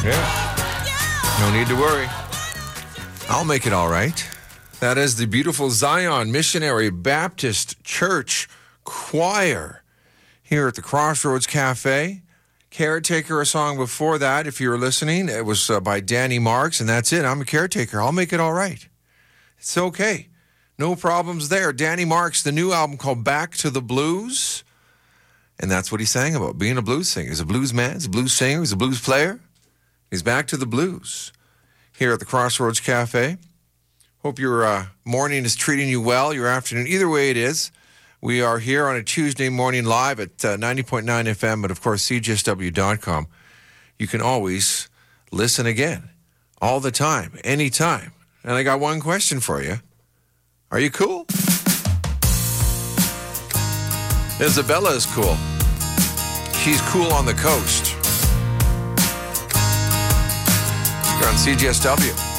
Yeah. No need to worry. I'll make it all right. That is the beautiful Zion Missionary Baptist Church Choir here at the Crossroads Cafe. Caretaker, a song before that, if you were listening, it was by Danny Marks, and that's it. I'm a caretaker. I'll make it all right. It's okay. No problems there. Danny Marks, the new album called Back to the Blues, and that's what he sang about, being a blues singer. He's a blues man, he's a blues singer, he's a blues player. He's back to the blues here at the Crossroads Cafe. Hope your morning is treating you well, your afternoon. Either way it is, we are here on a Tuesday morning live at 90.9 FM, but of course, CJSW.com. You can always listen again, all the time, anytime. And I got one question for you. Are you cool? Isabella is cool. She's cool on the coast. You're on CJSW.